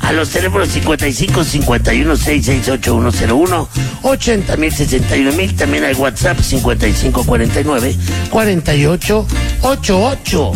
a los teléfonos 55 51 668 101, 80,000 61,000. También hay WhatsApp 55 49 48 88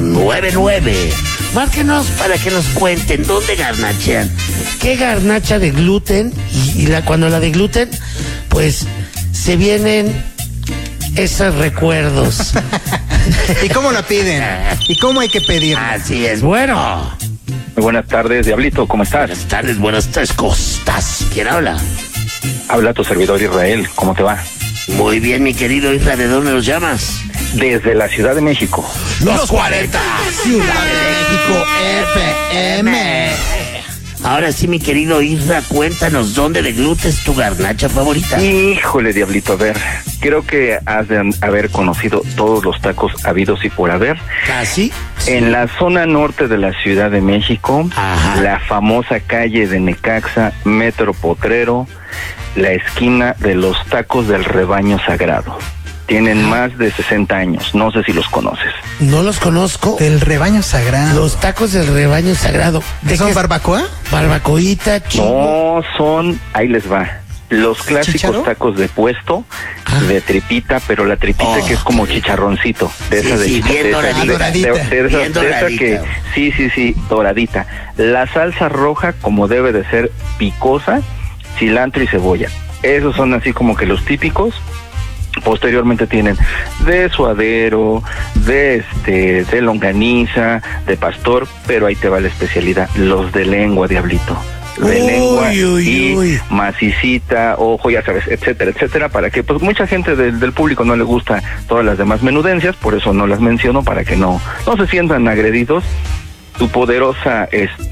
99. Márquenos para que nos cuenten dónde garnachean, qué garnacha de gluten cuando la de gluten, pues se vienen esos recuerdos. ¿Y cómo la piden? ¿Y cómo hay que pedirla? Así es, bueno. Muy buenas tardes, Diablito, ¿cómo estás? Buenas tardes, ¿cómo estás? ¿Quién habla? Habla tu servidor Israel, ¿cómo te va? Muy bien, mi querido Isra, ¿de dónde nos llamas? Desde la Ciudad de México. Los 40, Ciudad de México FM. Ahora sí, mi querido Isra, cuéntanos, ¿dónde de gluten es tu garnacha favorita? Híjole, Diablito, a ver, creo que has de haber conocido todos los tacos habidos y por haber. ¿Casi? Sí. En la zona norte de la Ciudad de México, Ajá. la famosa calle de Necaxa, Metro Potrero, la esquina de los tacos del Rebaño Sagrado. Tienen más de 60 años, no sé si los conoces. No los conozco. Del Rebaño Sagrado. Los tacos del Rebaño Sagrado. ¿De son barbacoa? Barbacoita, No, son, ahí les va, los clásicos ¿Chícharo? tacos de puesto, Ah. de tripita, pero la tripita que es como chicharroncito. De Sí, esa sí, bien de esa- doradita. de esa Bien que, sí, doradita. La salsa roja como debe de ser picosa, cilantro y cebolla. Esos son así como que los típicos. Posteriormente tienen de suadero, de longaniza, de pastor, pero ahí te va la especialidad, los de lengua, Diablito. De lengua y macicita, ojo, ya sabes, etcétera, etcétera, para que pues mucha gente del público no le gusta todas las demás menudencias, por eso no las menciono, para que no se sientan agredidos. Tu poderosa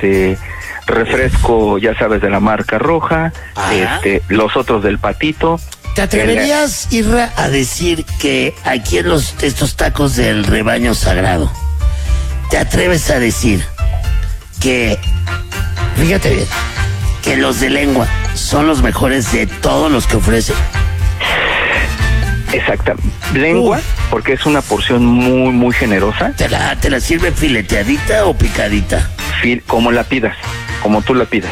refresco, ya sabes, de la marca roja, Ajá. los otros del patito. ¿Te atreverías, Isra, a decir que aquí en estos tacos del Rebaño Sagrado, te atreves a decir que, fíjate bien, que los de lengua son los mejores de todos los que ofrecen? Exacta. Lengua, porque es una porción muy, muy generosa. ¿Te la sirve fileteadita o picadita? Como la pidas, como tú la pidas.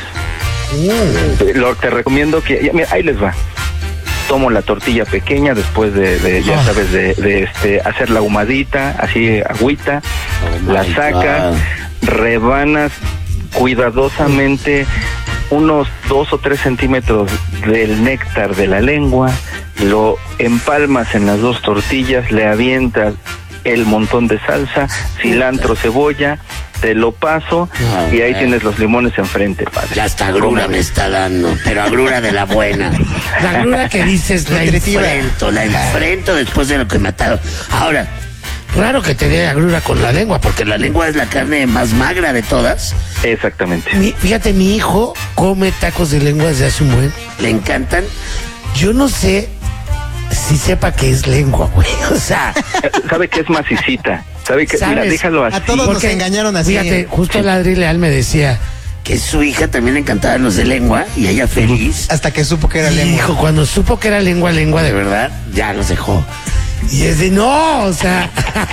Te recomiendo que, mira, ahí les va. Tomo la tortilla pequeña después de ya sabes, de hacer la ahumadita, así agüita, la sacas, rebanas cuidadosamente unos 2 o 3 centímetros del néctar de la lengua, lo empalmas en las 2 tortillas, le avientas el montón de salsa, cilantro, cebolla, te lo paso y ahí tienes los limones enfrente, padre. Ya hasta agrura me está dando, pero agrura de la buena. La agrura que dices, la enfrento después de lo que me ataron. Ahora, raro que te dé agrura con la lengua, porque la lengua es la carne más magra de todas. Exactamente. Fíjate, mi hijo come tacos de lengua desde hace un buen. Le encantan. Yo no sé si sepa que es lengua, güey. O sea, sabe que es macicita. Sabe que, ¿sabes? mira, déjalo así. A todos nos engañaron así. Fíjate, justo el Adri Leal me decía que su hija también le encantaban los de lengua y ella feliz. Hasta que supo que era lengua. Hijo, cuando supo que era lengua de verdad, ya los dejó. Y es de no, o sea.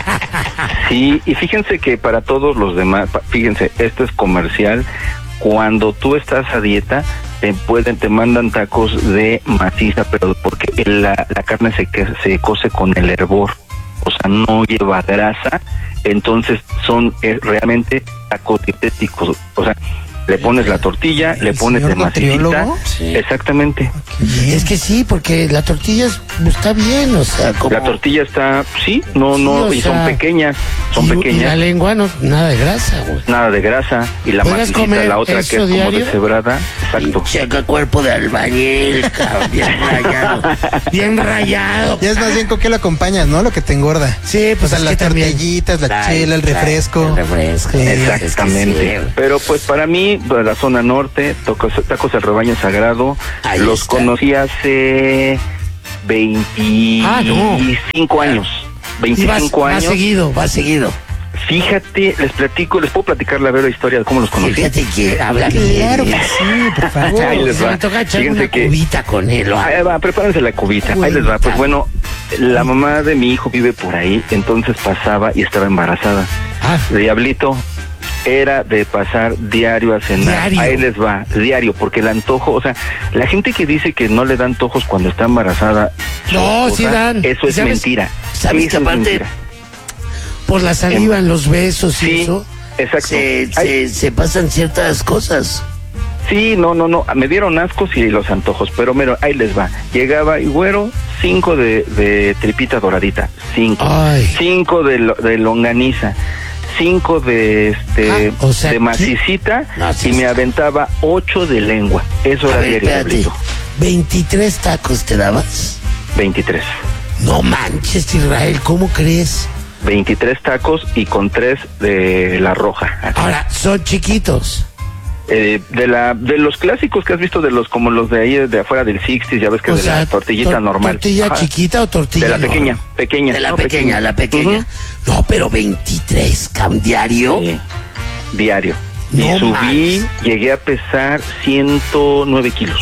Sí, y fíjense que para todos los demás, fíjense, esto es comercial. Cuando tú estás a dieta, te mandan tacos de maciza, pero porque la carne se cose con el hervor, o sea, no lleva grasa, entonces son realmente tacos dietéticos, o sea, le pones la tortilla, le pones de macicita. Sí. Exactamente. Es que sí, porque la tortilla está bien, o sea, como... La tortilla está, no, o y sea, son pequeñas, Y la lengua, no, nada de grasa, güey. nada de grasa, y la ¿Puedes macicita, comer la otra que eso es como diario? deshebrada, exacto. Checa cuerpo de albañil, cabrón, bien rayado. Bien rayado. Ya es más bien con qué lo acompañas, ¿no? Lo que te engorda. Sí, pues O sea, es las que también... tortillitas, la Claro, chela, el claro, refresco. el refresco. Sí, Exactamente. Es que sí. Pero pues para mí, de la zona norte, tacos del Rebaño Sagrado, Ahí los está. conocí hace 25 años. Y 25 va años. Va seguido. Fíjate, les puedo platicar la vera historia de cómo los conocí. Fíjate que habla bien. Claro que sí, por favor. Ahí les Se va. me toca echar Fíjense una que- cubita con él. ¿o? Ahí va, prepárense la cubita. Ahí les va. Pues bueno, la mamá de mi hijo vive por ahí, entonces pasaba y estaba embarazada. Ah. Diablito, era de pasar diario a cenar. Diario. Ahí les va, diario, porque el antojo, o sea, la gente que dice que no le dan antojos cuando está embarazada, No, sí dan. eso es mentira. ¿Sabes que Eso es aparte, mentira. por la saliva en los besos y Sí, eso, exacto. se pasan ciertas cosas? Sí, no, me dieron ascos y los antojos, pero mira, ahí les va. Llegaba y güero, 5 de tripita doradita, 5. Ay. 5 de longaniza, 5 de o sea, de macicita, No, sí, y me sí. aventaba 8 de lengua. Eso A era ver, diario, espérate, Diablito. 23 tacos te dabas. 23. No manches, Israel, ¿cómo crees? 23 tacos y con 3 de la roja. Ahora, son chiquitos. De los clásicos que has visto, de los como los de ahí de afuera del 60, ya ves que O es de la sea, tortillita normal. ¿Tortilla Ajá. chiquita o tortilla De la normal? pequeña. De la no, pequeña, la pequeña. Ujú. No, pero 23, diario. Sí, diario. No Y subí, manches. llegué a pesar 109 kilos.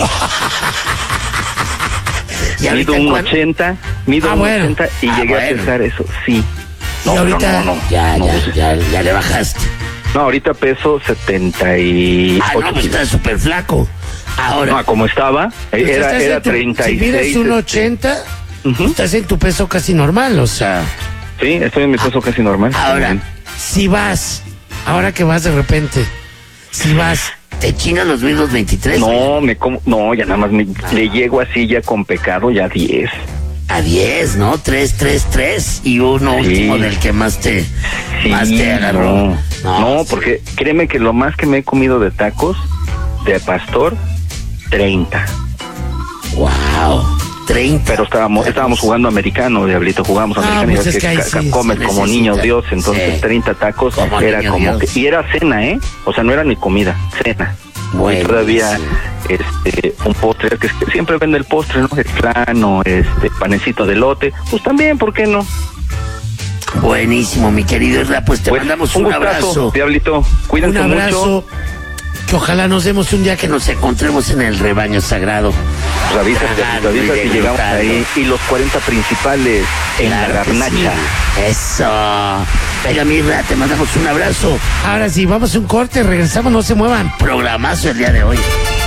¿Y Mido ahorita un cuánto? 80, mido Ah, un bueno. 80 y Ah, llegué bueno. a pesar eso, sí. Y ahorita ya le bajaste. No, ahorita peso 78 Ah, no, pues kilos. estás súper flaco. Ahora, No, como estaba, pues era estás en tu- 36. Si mides un 80, Ujú. estás en tu peso casi normal, o sea. Sí, estoy en mi peso casi normal. Ahora, si vas, ahora que vas de repente, si vas, ¿te chingan los mismos 23? No, no, ya nada más le llego así ya con pecado, ya 10. A 10, ¿no? 3, 3, 3 y uno Sí. último del que más te agarró. No, sí. porque créeme que lo más que me he comido de tacos de pastor, 30. Wow, 30. Pero estábamos jugando americano, Diablito, jugamos Ah, americano, pues y es ves que ahí sí comes se como necesita. niño Dios, entonces Sí. 30 tacos Como era niño como Dios. que, y era cena, o sea, no era ni comida, cena. Buenísimo. Y todavía un postre, que siempre vende el postre, ¿no? El plano, panecito de lote, pues también, ¿por qué no? Buenísimo, mi querido Isra, pues te Pues, mandamos un un gustazo, abrazo. Diablito, cuídense Un abrazo. mucho. Que ojalá nos demos un día que nos encontremos en el rebaño sagrado. Avisa si llegamos ahí. Y los 40 principales en la Claro que garnacha. sí. Eso. Venga, Mirra, te mandamos un abrazo. Ahora sí, vamos a un corte, regresamos, no se muevan. Programazo el día de hoy.